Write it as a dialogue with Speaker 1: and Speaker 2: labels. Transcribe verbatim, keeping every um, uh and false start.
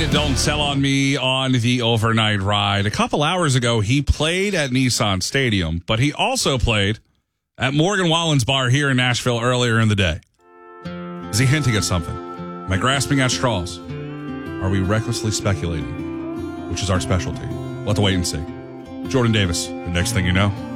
Speaker 1: Don't Sell on Me on the overnight ride. A couple hours ago, he played at Nissan Stadium, but he also played at Morgan Wallen's bar here in Nashville earlier in the day. Is he hinting at something? Am I grasping at straws? Are we recklessly speculating? Which is our specialty. We'll have to wait and see. Jordan Davis, the next thing you know.